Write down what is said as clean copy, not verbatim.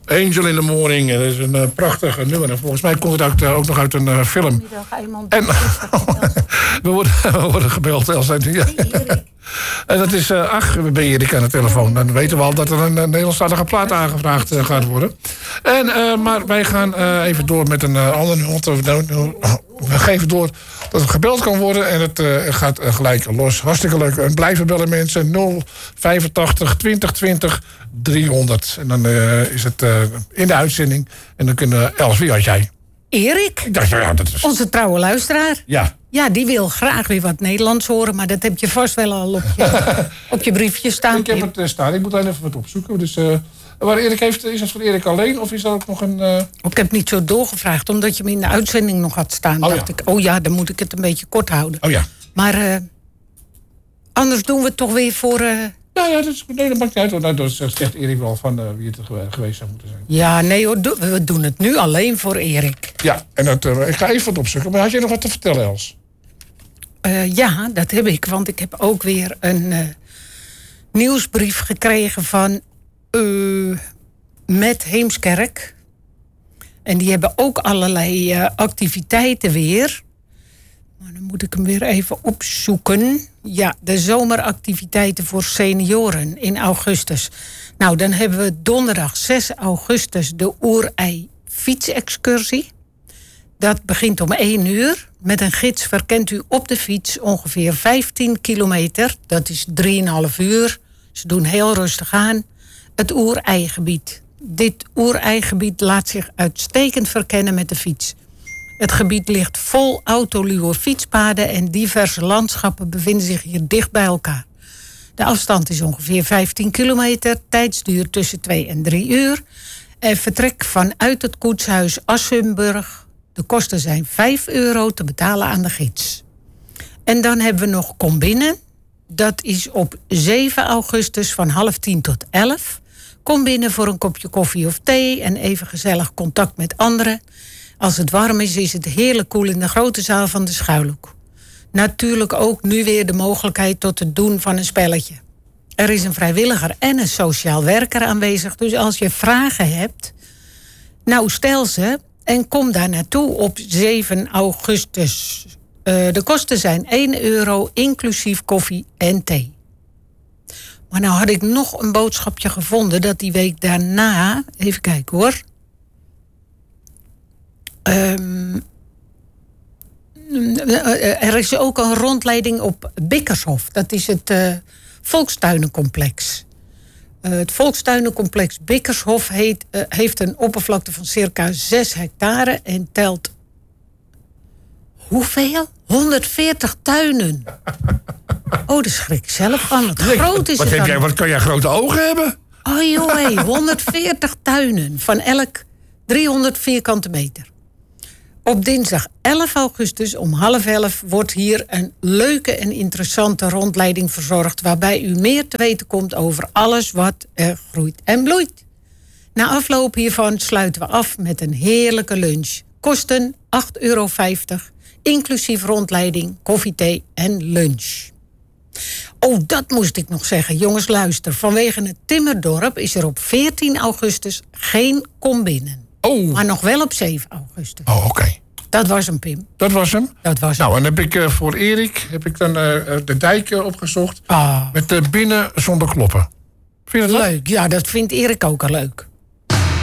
Angel in the Morning. Dat is een prachtig nummer. Volgens mij komt het ook nog uit een film. En we worden gebeld, Elsa. Ja. En dat is, ben Erik aan de telefoon. Dan weten we al dat er een Nederlandstalige plaat aangevraagd gaat worden. Maar wij gaan even door met een ander nummer. We geven door dat het gebeld kan worden. En het gaat gelijk los. Hartstikke leuk. En blijven bellen mensen. 085 20 20 300. En dan is het in de uitzending. En dan kunnen Els, wie had jij? Erik, ik dacht, ja, dat is... onze trouwe luisteraar. Ja. Ja, die wil graag weer wat Nederlands horen. Maar dat heb je vast wel al op je briefje staan. Ik heb het staan. Ik moet alleen even wat opzoeken. Dus, waar Erik heeft, is dat voor Erik alleen? Of is dat ook nog een... Ik heb niet zo doorgevraagd, omdat je me in de uitzending nog had staan. Dacht ik, dan moet ik het een beetje kort houden. Oh ja. Maar anders doen we het toch weer voor... Ja, dat maakt niet uit. Nou, dat zegt Erik wel van wie het geweest zou moeten zijn. Ja, nee hoor, we doen het nu alleen voor Erik. Ja, en ik ga even wat opzoeken. Maar had jij nog wat te vertellen, Els? Ja, dat heb ik. Want ik heb ook weer een nieuwsbrief gekregen van Met Heemskerk. En die hebben ook allerlei activiteiten weer. Maar dan moet ik hem weer even opzoeken. Ja, de zomeractiviteiten voor senioren in augustus. Nou, dan hebben we donderdag 6 augustus de Oerei fietsexcursie. Dat begint om 1 uur. Met een gids verkent u op de fiets ongeveer 15 kilometer. Dat is 3,5 uur. Ze doen heel rustig aan. Het Oereigebied. Dit Oereigebied laat zich uitstekend verkennen met de fiets. Het gebied ligt vol autoluwe fietspaden en diverse landschappen bevinden zich hier dicht bij elkaar. De afstand is ongeveer 15 kilometer, tijdsduur tussen 2 en 3 uur. En vertrek vanuit het koetshuis Assenburg. De kosten zijn €5 te betalen aan de gids. En dan hebben we nog Kom Binnen. Dat is op 7 augustus van 9:30 tot 11. Kom binnen voor een kopje koffie of thee en even gezellig contact met anderen. Als het warm is, is het heerlijk koel in de grote zaal van de Schuilhoek. Natuurlijk ook nu weer de mogelijkheid tot het doen van een spelletje. Er is een vrijwilliger en een sociaal werker aanwezig. Dus als je vragen hebt, nou stel ze en kom daar naartoe op 7 augustus. De kosten zijn €1 inclusief koffie en thee. Maar nou had ik nog een boodschapje gevonden dat die week daarna... Even kijken hoor. Er is ook een rondleiding op Bikkershof. Dat is het volkstuinencomplex. Het volkstuinencomplex Bikkershof heeft een oppervlakte van circa 6 hectare... en telt... Hoeveel? 140 tuinen. Oh, dat schrik ik zelf van. Wat groot is het dan? Wat kan jij grote ogen hebben? Oh joh, 140 tuinen. Van elk 300 vierkante meter. Op dinsdag 11 augustus om 10:30 wordt hier een leuke en interessante rondleiding verzorgd... waarbij u meer te weten komt over alles wat er groeit en bloeit. Na afloop hiervan sluiten we af met een heerlijke lunch. Kosten €8,50, inclusief rondleiding, koffie, thee en lunch. Oh, dat moest ik nog zeggen. Jongens, luister. Vanwege het Timmerdorp is er op 14 augustus geen Kom Binnen. Oh. Maar nog wel op 7 augustus. Oh, oké. Dat was hem, Pim. Dat was hem? Dat was hem. Nou, en heb ik voor Erik dan de dijk opgezocht. Ah. Met binnen zonder kloppen. Vind je dat leuk? Ja, dat vindt Erik ook al leuk.